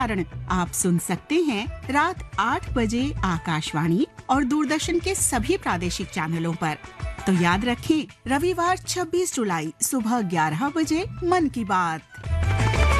प्रसारण आप सुन सकते हैं रात 8 बजे आकाशवाणी और दूरदर्शन के सभी प्रादेशिक चैनलों पर। तो याद रखें, रविवार 26 जुलाई सुबह 11 बजे मन की बात।